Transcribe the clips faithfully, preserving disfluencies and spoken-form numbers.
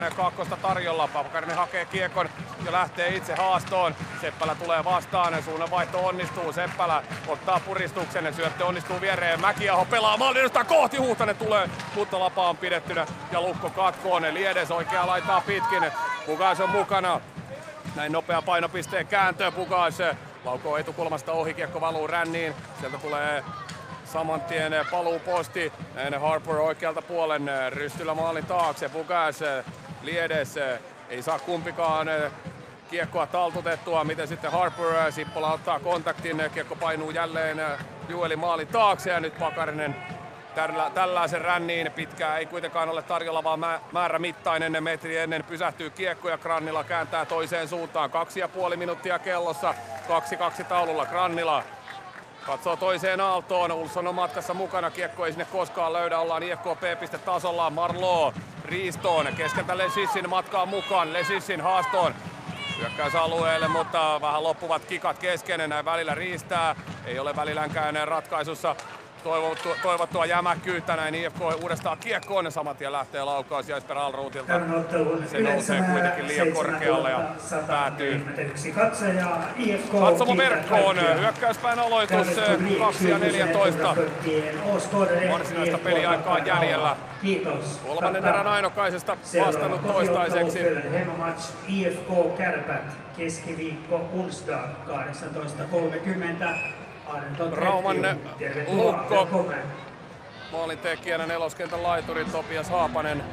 kakkosta tarjolla. Pakarinen hakee kiekon ja lähtee itse haastoon. Seppälä tulee vastaan. Suunnanvaihto onnistuu. Seppälä ottaa puristuksen. Syöttö onnistuu viereen. Mäkiaho pelaa maalin kohti. Huhtanen tulee, mutta lapa on pidettynä ja Lukko katkoon. Liedes oikea laitaa pitkin. Pugas on mukana. Näin nopea painopisteen kääntö. Pugas laukoo etukulmasta ohi. Kiekko valuu ränniin. Sieltä tulee saman tien paluuposti. Näin Harper oikealta puolen. Rystylä maalin taakse. Pugas, Liedes. Ei saa kumpikaan kiekkoa taltutettua. Miten sitten Harper? Sippola ottaa kontaktin. Kiekko painuu jälleen Jueli maalin taakse. Ja nyt Pakarinen tällä, tällaisen ränniin. Pitkää ei kuitenkaan ole tarjolla, vaan määrämittainen metri ennen pysähtyy kiekko. Ja Grannila kääntää toiseen suuntaan. Kaksi ja puoli minuuttia kellossa. Kaksi kaksi taululla. Grannila katsoo toiseen aaltoon. Ulsson on matkassa mukana. Kiekko ei sinne koskaan löydä. Ollaan I F K P-pistetasolla. Marlowe riistoon. Keskeltä Lesissin matkaan mukaan. Lesissin haastoon. Hyökkäysalueelle, mutta vähän loppuvat kikat kesken. Näin välillä riistää. Ei ole välillänkään ratkaisussa toivottua, toivottua jämäkkyyttä. Näin I F K uudestaan kiekkoon. Saman tien lähtee laukaus Jesper Alruutilta. Se nousee kuitenkin liian korkealle ja päätyy katsomo verkkoon. Hyökkäyspään aloitus kaksi ja neljätoista. Varsinaista peliaikaa jäljellä. Kolmannen erän Ainokaisesta vastannut toistaiseksi. I F K Kärpät keskiviikko onsdag kahdeksantoista kolmekymmentä. Rauman Lukko. Maalintekijänä neloskentän laituri Topias Haapanen.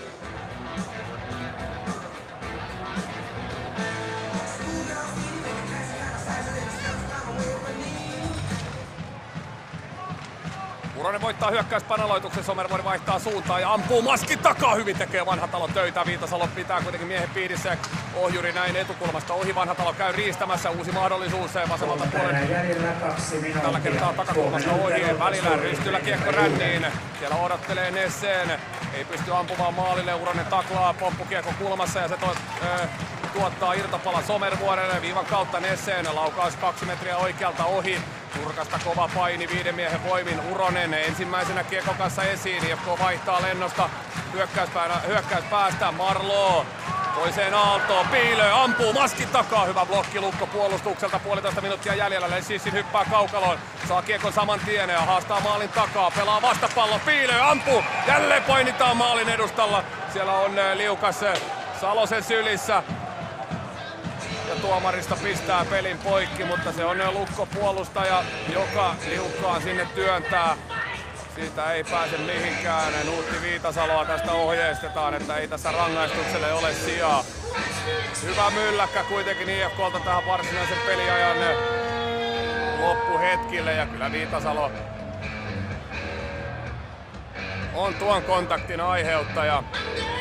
Uronen voittaa hyökkäyspään aloituksen, Somervuori vaihtaa suuntaan ja ampuu maskin takaa. Hyvin tekee Vanhatalo töitä, Viitasalo pitää kuitenkin miehen piirissä. Ohjuri näin etukulmasta ohi, Vanhatalo käy riistämässä, uusi mahdollisuus vasemmalta puolen. Tällä kertaa takakulmasta ohi, välillä Rystyllä kiekko ränniin. Siellä odottelee Nesseen, ei pysty ampumaan maalille, Uronen taklaa pomppukiekko kulmassa ja se to, ö, tuottaa irtopala Somervuorelle. Viivan kautta Nesseen, laukaus kaksi metriä oikealta ohi. Nurkasta kova paini viiden miehen voimin. Uronen ensimmäisenä kiekon kanssa esiin. I F K vaihtaa lennosta hyökkäyspäästä. Marlowe toiseen aaltoon. Piilö ampuu maskin takaa. Hyvä blokki Lukko puolustukselta. Puolitoista minuuttia jäljellä. Lesissin hyppää kaukaloon. Saa kiekon saman tien ja haastaa maalin takaa. Pelaa vastapallo. Piilö ampuu. Jälleen painitaan maalin edustalla. Siellä on liukas Salosen sylissä. Ja tuomarista pistää pelin poikki, mutta se on Lukko puolustaja, joka liukkaan sinne työntää. Siitä ei pääse mihinkään. Nuutti Viitasaloa tästä ohjeistetaan, että ei tässä rangaistukselle ole sijaa. Hyvä mylläkkä kuitenkin I F K:lta tähän varsinaisen peliajan loppuhetkille. Ja kyllä Viitasalo on tuon kontaktin aiheuttaja.